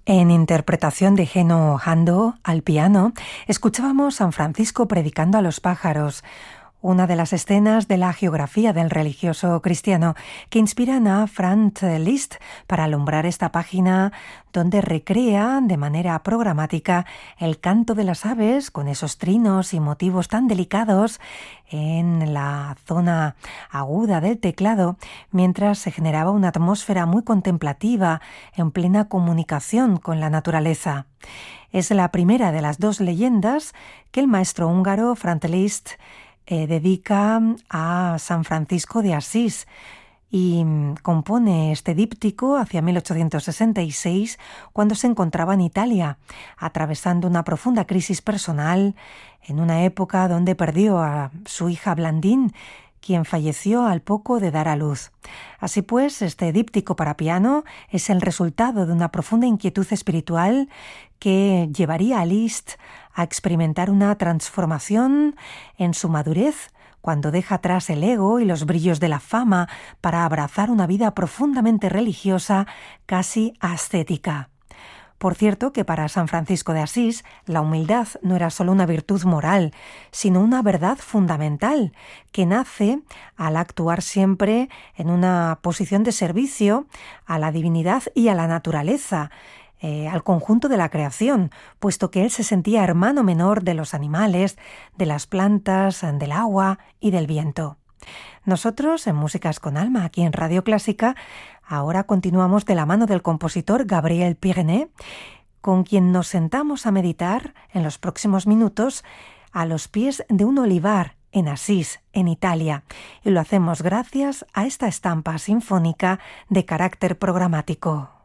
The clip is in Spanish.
En interpretación de Geno Hando al piano, escuchábamos San Francisco predicando a los pájaros, una de las escenas de la geografía del religioso cristiano que inspiran a Franz Liszt para alumbrar esta página donde recrea de manera programática el canto de las aves con esos trinos y motivos tan delicados en la zona aguda del teclado, mientras se generaba una atmósfera muy contemplativa en plena comunicación con la naturaleza. Es la primera de las dos leyendas que el maestro húngaro Franz Liszt dedica a San Francisco de Asís y compone este díptico hacia 1866 cuando se encontraba en Italia, atravesando una profunda crisis personal en una época donde perdió a su hija Blandine, quien falleció al poco de dar a luz. Así pues, este díptico para piano es el resultado de una profunda inquietud espiritual que llevaría a Liszt a experimentar una transformación en su madurez cuando deja atrás el ego y los brillos de la fama para abrazar una vida profundamente religiosa, casi ascética. Por cierto que para San Francisco de Asís la humildad no era solo una virtud moral, sino una verdad fundamental que nace al actuar siempre en una posición de servicio a la divinidad y a la naturaleza, al conjunto de la creación, puesto que él se sentía hermano menor de los animales, de las plantas, del agua y del viento. Nosotros, en Músicas con Alma, aquí en Radio Clásica, ahora continuamos de la mano del compositor Gabriel Pirné, con quien nos sentamos a meditar en los próximos minutos a los pies de un olivar en Asís, en Italia, y lo hacemos gracias a esta estampa sinfónica de carácter programático.